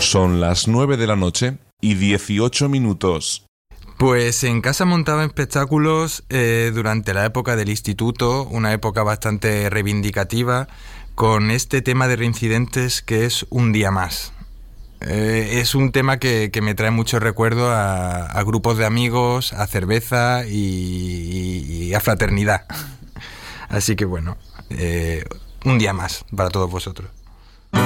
Son las 9 de la noche y 18 minutos. Pues en casa montaba espectáculos durante la época del instituto, una época bastante reivindicativa, con este tema de reincidentes que es Un día más. Es un tema que me trae mucho recuerdo a grupos de amigos, a cerveza y a fraternidad. Así que bueno, un día más para todos vosotros.